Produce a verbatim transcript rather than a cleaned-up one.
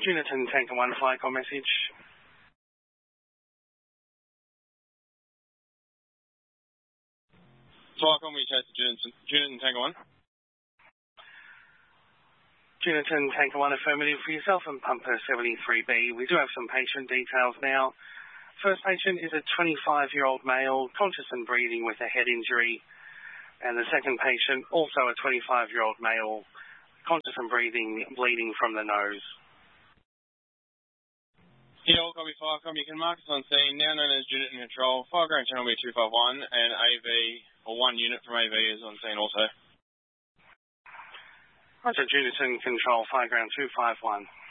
Uniton Tanker one, flight call message. Flight call me, Chase Uniton, Uniton Tanker one. Uniton Tanker one, affirmative for yourself and Pumper seventy-three B. We do have some patient details now. First patient is a twenty-five-year-old male, conscious and breathing with a head injury. And the second patient, also a twenty-five-year-old male, conscious and breathing, bleeding from the nose. Yeah, all copy five, copy. You can mark us on scene, now known as unit and control. Fire ground channel B two five one, and A V, or one unit from A V is on scene also. Roger, Uniton control, fire ground two five one.